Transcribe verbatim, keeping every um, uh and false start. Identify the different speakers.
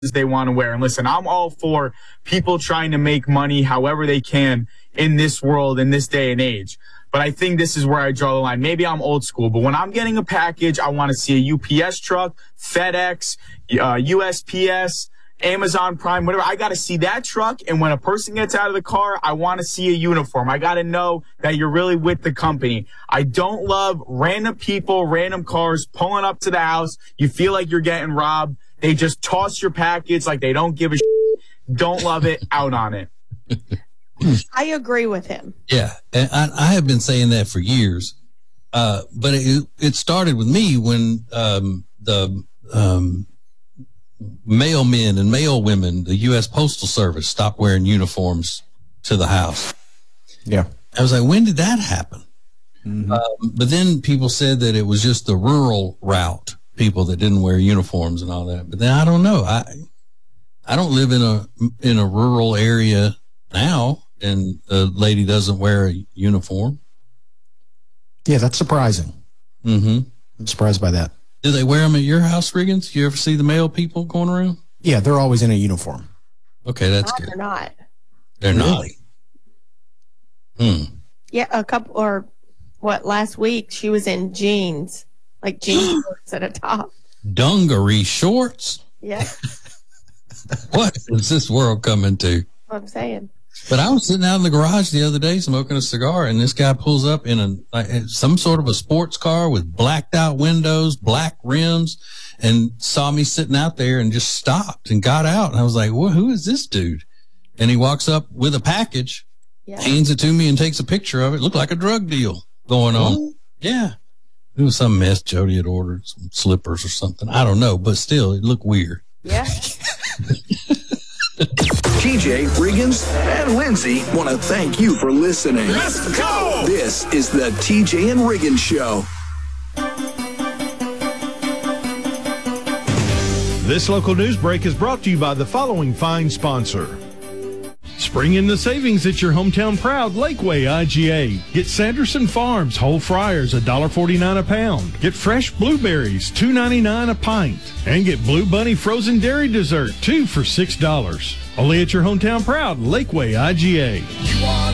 Speaker 1: they want to wear. And listen, I'm all for people trying to make money however they can in this world, in this day and age. But I think this is where I draw the line. Maybe I'm old school, but when I'm getting a package, I want to see a U P S truck, FedEx, uh, U S P S, Amazon Prime, whatever. I got to see that truck. And when a person gets out of the car, I want to see a uniform. I got to know that you're really with the company. I don't love random people, random cars pulling up to the house. You feel like you're getting robbed. They just toss your package like they don't give a shit. Don't love it. Out on it.
Speaker 2: I agree with him.
Speaker 3: Yeah, and I, I have been saying that for years. Uh, but it, it started with me when um, the um, mailmen and mailwomen, the U S Postal Service, stopped wearing uniforms to the house.
Speaker 4: Yeah.
Speaker 3: I was like, when did that happen?
Speaker 4: Mm-hmm.
Speaker 3: Um, but then people said that it was just the rural route, people that didn't wear uniforms and all that. But then I don't know. I I don't live in a in a rural area now, and a lady doesn't wear a uniform.
Speaker 4: Yeah, that's surprising.
Speaker 3: Mm-hmm.
Speaker 4: I'm surprised by that.
Speaker 3: Do they wear them at your house, Riggins? You ever see the mail people going around?
Speaker 4: Yeah, they're always in a uniform.
Speaker 3: Okay, that's
Speaker 2: not,
Speaker 3: good.
Speaker 2: They're not.
Speaker 3: They're
Speaker 4: really?
Speaker 3: not. Hmm.
Speaker 2: Yeah, a couple, or what, last week she was in jeans, like jeans shorts at a top.
Speaker 3: Dungaree shorts?
Speaker 2: Yeah.
Speaker 3: What is this world coming to?
Speaker 2: What I'm saying.
Speaker 3: But I was sitting out in the garage the other day smoking a cigar, and this guy pulls up in a like, some sort of a sports car with blacked out windows, black rims, and saw me sitting out there and just stopped and got out. And I was like, well, who is this dude? And he walks up with a package,
Speaker 2: Yeah.
Speaker 3: hands it to me, and takes a picture of it. Looked like a drug deal going on.
Speaker 4: What?
Speaker 3: Yeah. It was some mess Jody had ordered, some slippers or something. I don't know, but still, it looked weird.
Speaker 2: Yeah.
Speaker 5: T J, Riggins, and Lindsay want to thank you for listening. Let's go! This is the T J and Riggins Show.
Speaker 6: This local news break is brought to you by the following fine sponsor. Spring in the savings at your hometown proud Lakeway I G A. Get Sanderson Farms whole fryers one dollar forty-nine a pound. Get fresh blueberries two ninety-nine a pint. And get Blue Bunny frozen dairy dessert two for six dollars. Only at your hometown proud Lakeway I G A.